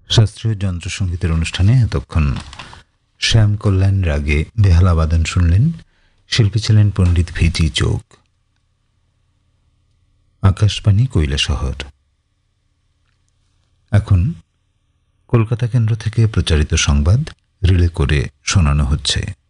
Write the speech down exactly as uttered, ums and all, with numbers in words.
শাস্ত্রীয় যন্ত্রসঙ্গীতের অনুষ্ঠানে এতক্ষণ শ্যাম কল্যাণ রাগে বেহালা বাদন শুনলেন। শিল্পী ছিলেন পণ্ডিত ভিজি চোখ। আকাশবাণী কৈলাসহর। এখন কলকাতা কেন্দ্র থেকে প্রচারিত সংবাদ রিলে করে শোনানো হচ্ছে।